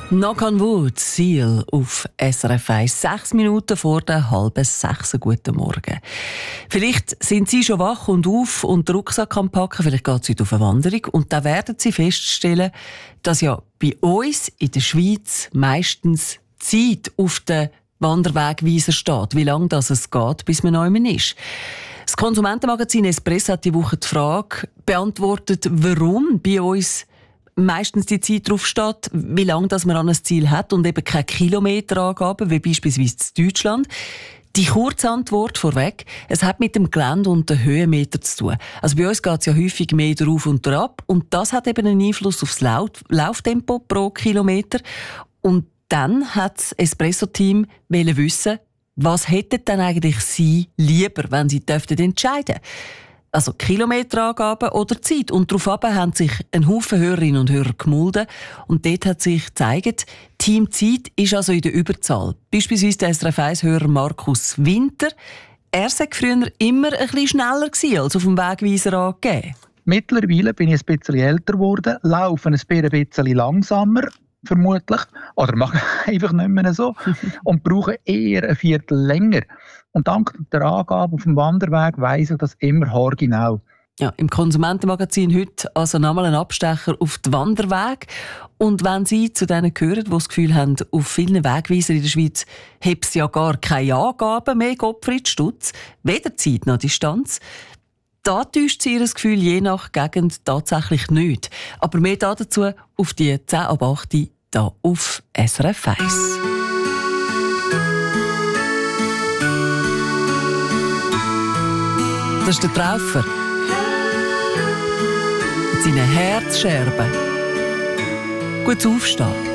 Knock on Wood, Seal auf SRF 1. 6 Minuten vor der 5:30. Guten Morgen. Vielleicht sind Sie schon wach und auf und den Rucksack am Packen. Vielleicht geht es heute auf eine Wanderung. Und dann werden Sie feststellen, dass ja bei uns in der Schweiz meistens Zeit auf den Wanderwegweiser steht. Wie lange es geht, bis man neu ist. Das Konsumentenmagazin Espresso hat die Woche die Frage beantwortet, warum bei uns meistens die Zeit drauf steht, wie lange man an ein Ziel hat und eben keine Kilometerangaben, wie beispielsweise in Deutschland. Die Kurzantwort vorweg, es hat mit dem Gelände und den Höhenmeter zu tun. Also bei uns geht es ja häufig mehr drauf und ab und das hat eben einen Einfluss aufs Lauftempo pro Kilometer. Und dann hat das Espresso-Team wissen, was hätten denn eigentlich Sie lieber, wenn Sie entscheiden dürften? Also Kilometerangaben oder Zeit. Und darauf haben sich ein Haufen Hörerinnen und Hörer gemulden. Und dort hat sich gezeigt, Team Zeit ist also in der Überzahl. Beispielsweise der SRF 1-Hörer Markus Winter. Er sei früher immer ein bisschen schneller gewesen, als auf dem Wegweiser angegeben. Mittlerweile bin ich ein bisschen älter geworden, laufe ein bisschen langsamer, vermutlich, oder mache einfach nicht mehr so und brauche eher ein Viertel länger. Und dank der Angabe auf dem Wanderweg weiss ich das immer haargenau. Ja, im Konsumentenmagazin heute also nochmal ein Abstecher auf den Wanderweg. Und wenn Sie zu denen gehören, die das Gefühl haben, auf vielen Wegweisern in der Schweiz habe es ja gar keine Angaben mehr, Gottfried Stutz, weder Zeit noch Distanz, da täuscht Sie Ihr Gefühl je nach Gegend tatsächlich nicht. Aber mehr dazu auf die 10 ab 8 hier auf SRF 1. Das ist der Traufer. Mit seinen Herzscherben. Gut aufstehen.